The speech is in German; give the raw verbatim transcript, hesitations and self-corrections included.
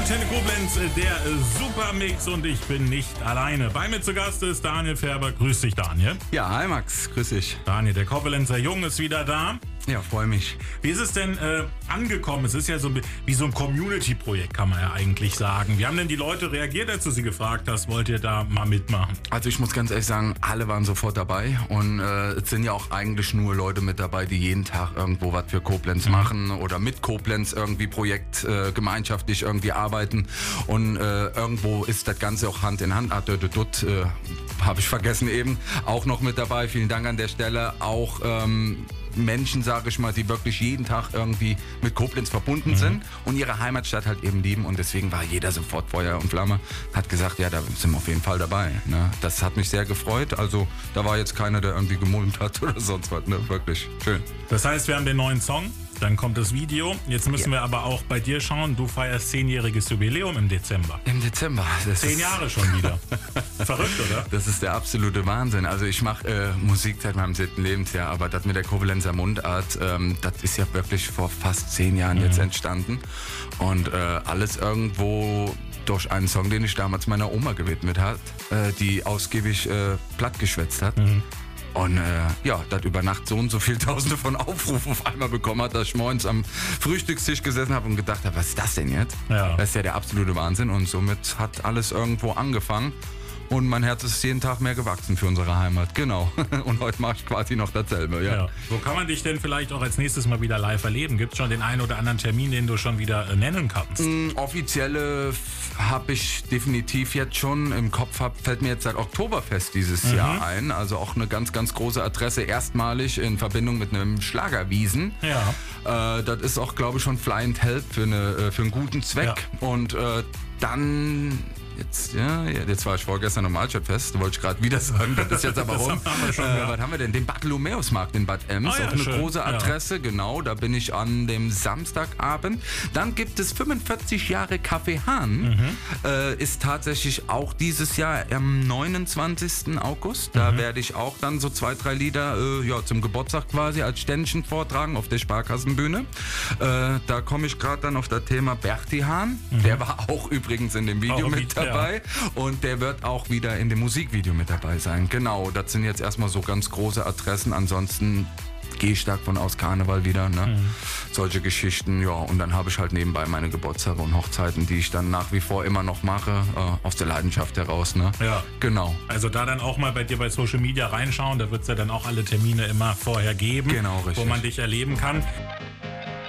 Antenne Koblenz, der Supermix und ich bin nicht alleine. Bei mir zu Gast ist Daniel Färber. Grüß dich, Daniel. Ja, hi Max, grüß dich. Daniel, der Koblenzer Jung ist wieder da. Ja, freue mich. Wie ist es denn äh, angekommen? Es ist ja so wie so ein Community-Projekt, kann man ja eigentlich sagen. Wie haben denn die Leute reagiert, als du sie gefragt hast, wollt ihr da mal mitmachen? Also ich muss ganz ehrlich sagen, alle waren sofort dabei und äh, es sind ja auch eigentlich nur Leute mit dabei, die jeden Tag irgendwo was für Koblenz mhm. machen oder mit Koblenz irgendwie Projekt äh, gemeinschaftlich irgendwie arbeiten und äh, irgendwo ist das Ganze auch Hand in Hand. Ah, dut, dut, äh, habe ich vergessen eben, auch noch mit dabei. Vielen Dank an der Stelle. Auch ähm, Menschen, sage ich mal, die wirklich jeden Tag irgendwie mit Koblenz verbunden mhm. sind und ihre Heimatstadt halt eben lieben und deswegen war jeder sofort Feuer und Flamme, hat gesagt, ja, da sind wir auf jeden Fall dabei. Ne? Das hat mich sehr gefreut, also da war jetzt keiner, der irgendwie gemulmt hat oder sonst was, ne? Wirklich schön. Das heißt, wir haben den neuen Song, dann kommt das Video, jetzt müssen ja. wir aber auch bei dir schauen, du feierst zehnjähriges Jubiläum im Dezember. Im Dezember. Das Zehn ist Jahre schon wieder. Verrückt, oder? Das ist der absolute Wahnsinn. Also ich mache äh, Musik seit meinem siebten Lebensjahr, aber das mit der Koblenzer Mundart, ähm, das ist ja wirklich vor fast zehn Jahren mhm. jetzt entstanden. Und äh, alles irgendwo durch einen Song, den ich damals meiner Oma gewidmet hat, äh, die ausgiebig äh, plattgeschwätzt hat. Mhm. Und äh, ja, das über Nacht so und so viele Tausende von Aufrufen auf einmal bekommen hat, dass ich morgens am Frühstückstisch gesessen habe und gedacht habe, was ist das denn jetzt? Ja. Das ist ja der absolute Wahnsinn und somit hat alles irgendwo angefangen. Und mein Herz ist jeden Tag mehr gewachsen für unsere Heimat. Genau. Und heute mache ich quasi noch dasselbe. Ja. Ja. Wo kann man dich denn vielleicht auch als nächstes mal wieder live erleben? Gibt es schon den einen oder anderen Termin, den du schon wieder äh, nennen kannst? Mm, offizielle habe ich definitiv jetzt schon im Kopf. Hab, fällt mir jetzt seit Oktoberfest dieses mhm. Jahr ein. Also auch eine ganz, ganz große Adresse. Erstmalig in Verbindung mit einem Schlagerwiesen. Ja. Äh, das ist auch, glaube ich, schon Fly and Help für, eine, für einen guten Zweck. Ja. Und äh, dann... Jetzt, ja, jetzt war ich vorgestern am Altstadtfest, wollte ich gerade wieder sagen, das ist jetzt aber rum. Haben wir schon, äh, ja. Was haben wir denn? Den Bartholomäusmarkt in Bad Ems, oh, ja, auch eine schön. große Adresse, ja. genau, da bin ich an dem Samstagabend. Dann gibt es fünfundvierzig Jahre Café Hahn, mhm. äh, ist tatsächlich auch dieses Jahr am neunundzwanzigsten August. Da mhm. werde ich auch dann so zwei, drei Lieder äh, ja, zum Geburtstag quasi als Ständchen vortragen auf der Sparkassenbühne. Äh, da komme ich gerade dann auf das Thema Berti Hahn, mhm. der war auch übrigens in dem Video auch mit dabei. Dabei. Und der wird auch wieder in dem Musikvideo mit dabei sein. Genau, das sind jetzt erstmal so ganz große Adressen. Ansonsten gehe ich stark von aus Karneval wieder. Ne? Mhm. Solche Geschichten, ja. Und dann habe ich halt nebenbei meine Geburtstage und Hochzeiten, die ich dann nach wie vor immer noch mache, äh, aus der Leidenschaft heraus. Ne? Ja. Genau. Also da dann auch mal bei dir bei Social Media reinschauen. Da wird es ja dann auch alle Termine immer vorher geben, genau, richtig. wo man dich erleben kann.